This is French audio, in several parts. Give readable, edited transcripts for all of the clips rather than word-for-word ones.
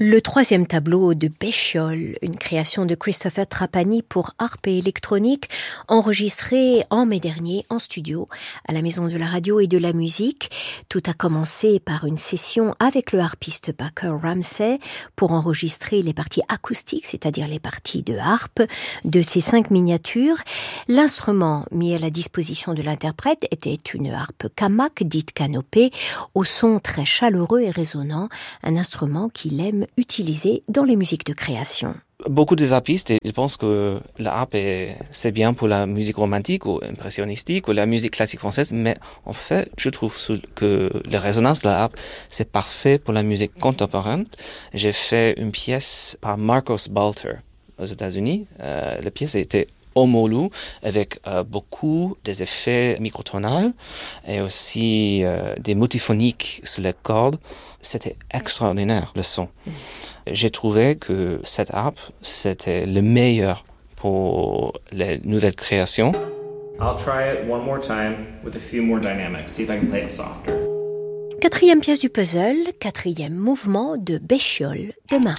Le troisième tableau de Béchiol, une création de Christopher Trapani pour harpe et électronique, enregistré en mai dernier en studio à la Maison de la Radio et de la Musique. Tout a commencé par une session avec le harpiste Baker Ramsey pour enregistrer les parties acoustiques, c'est-à-dire les parties de harpe de ces 5 miniatures. L'instrument mis à la disposition de l'interprète était une harpe Kamak, dite canopée, au son très chaleureux et résonnant, un instrument qu'il aime utilisé dans les musiques de création. Beaucoup des harpistes, ils pensent que la harpe c'est bien pour la musique romantique ou impressionnistique ou la musique classique française, mais en fait, je trouve que la résonance de la harpe, c'est parfait pour la musique contemporaine. J'ai fait une pièce par Marcos Balter aux États-Unis. La pièce était Omolu, avec beaucoup des effets microtonales et aussi des multiphoniques sur les cordes. C'était extraordinaire, le son. J'ai trouvé que cette harpe, c'était le meilleur pour les nouvelles créations. I'll try it one more time with a few more dynamics, see if I can play it softer. 4e pièce du puzzle, 4e mouvement de Béchiol, demain.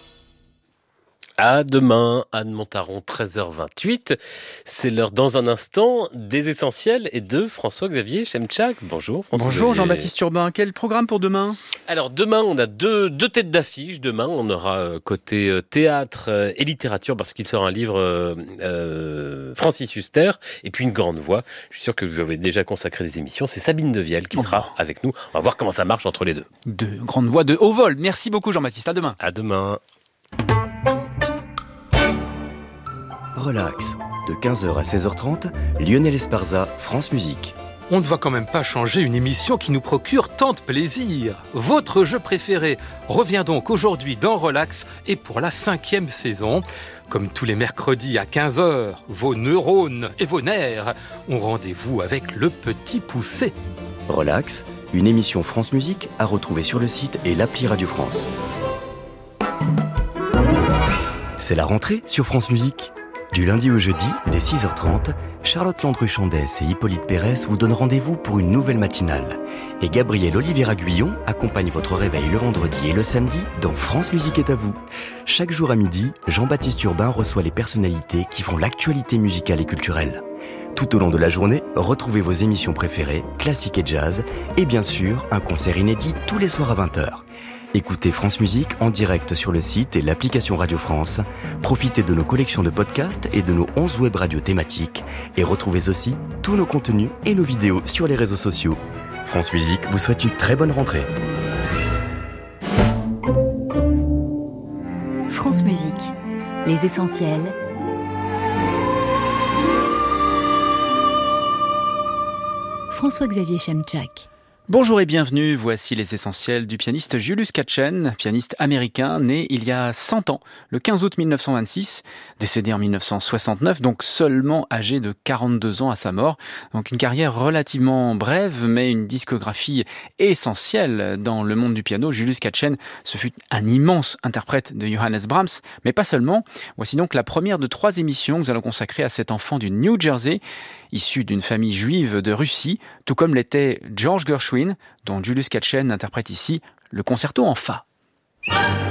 À demain, Anne Montaron, 13h28. C'est l'heure dans un instant des essentiels et de François-Xavier Chemchak. Bonjour François-Xavier. Bonjour Jean-Baptiste Urbain. Quel programme pour demain ? Alors demain, on a deux têtes d'affiche. Demain, on aura côté théâtre et littérature parce qu'il sort un livre Francis Huster et puis une grande voix. Je suis sûr que vous avez déjà consacré des émissions. C'est Sabine Devielle qui sera avec nous. On va voir comment ça marche entre les deux. De grandes voix de haut vol. Merci beaucoup Jean-Baptiste. À demain. À demain. Relax, de 15h à 16h30, Lionel Esparza, France Musique. On ne va quand même pas changer une émission qui nous procure tant de plaisir. Votre jeu préféré revient donc aujourd'hui dans Relax et pour la 5e saison. Comme tous les mercredis à 15h, vos neurones et vos nerfs ont rendez-vous avec le petit poussé. Relax, une émission France Musique à retrouver sur le site et l'appli Radio France. C'est la rentrée sur France Musique. Du lundi au jeudi, dès 6h30, Charlotte Landru-Chandès et Hippolyte Pérès vous donnent rendez-vous pour une nouvelle matinale. Et Gabriel Oliveira-Guillon accompagne votre réveil le vendredi et le samedi dans France Musique est à vous. Chaque jour à midi, Jean-Baptiste Urbain reçoit les personnalités qui font l'actualité musicale et culturelle. Tout au long de la journée, retrouvez vos émissions préférées, classiques et jazz, et bien sûr, un concert inédit tous les soirs à 20h. Écoutez France Musique en direct sur le site et l'application Radio France. Profitez de nos collections de podcasts et de nos 11 web radios thématiques. Et retrouvez aussi tous nos contenus et nos vidéos sur les réseaux sociaux. France Musique vous souhaite une très bonne rentrée. France Musique, les essentiels. François-Xavier Chemchak. Bonjour et bienvenue, voici les essentiels du pianiste Julius Katchen, pianiste américain né il y a 100 ans, le 15 août 1926, décédé en 1969, donc seulement âgé de 42 ans à sa mort. Donc une carrière relativement brève, mais une discographie essentielle dans le monde du piano. Julius Katchen, ce fut un immense interprète de Johannes Brahms, mais pas seulement. Voici donc la première de 3 émissions que nous allons consacrer à cet enfant du New Jersey, issu d'une famille juive de Russie, tout comme l'était George Gershwin, dont Julius Katchen interprète ici le concerto en fa.